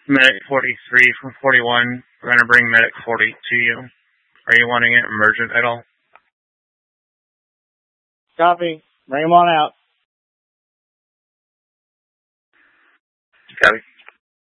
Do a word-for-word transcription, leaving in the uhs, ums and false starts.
Medic forty-three from forty-one. We're going to bring Medic forty to you. Are you wanting it emergent at all? Copy. Bring them on out. Copy.